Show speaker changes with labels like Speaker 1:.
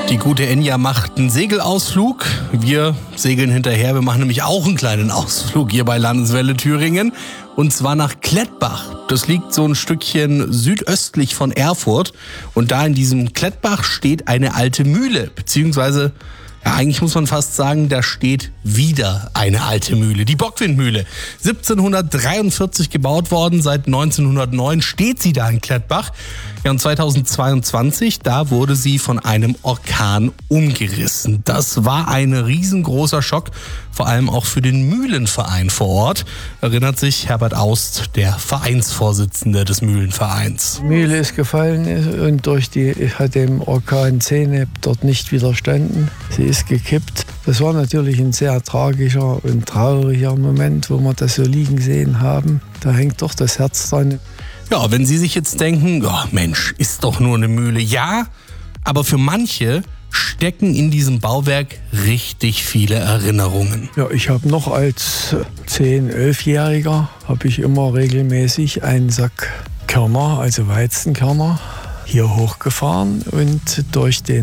Speaker 1: Die gute Enya macht einen Segelausflug. Wir segeln hinterher. Wir machen nämlich auch einen kleinen Ausflug hier bei Landeswelle Thüringen. Und zwar nach Klettbach. Das liegt so ein Stückchen südöstlich von Erfurt. Und da in diesem Klettbach steht eine alte Mühle. Beziehungsweise, ja, eigentlich muss man fast sagen, da steht wieder eine alte Mühle. Die Bockwindmühle. 1743 gebaut worden. Seit 1909 steht sie da in Klettbach. Ja, und 2022, da wurde sie von einem Orkan umgerissen. Das war ein riesengroßer Schock, vor allem auch für den Mühlenverein vor Ort, erinnert sich Herbert Aust, der Vereinsvorsitzende des Mühlenvereins.
Speaker 2: Die Mühle ist gefallen und hat dem Orkan Zeynep dort nicht widerstanden. Sie ist gekippt. Das war natürlich ein sehr tragischer und trauriger Moment, wo wir das so liegen sehen haben. Da hängt doch das Herz dran.
Speaker 1: Ja, wenn Sie sich jetzt denken, oh Mensch, ist doch nur eine Mühle. Ja, aber für manche stecken in diesem Bauwerk richtig viele Erinnerungen.
Speaker 2: Ja, ich habe noch als 10-, 11-Jähriger habe ich immer regelmäßig einen Sack Körner, also Weizenkörner, hier hochgefahren und durch den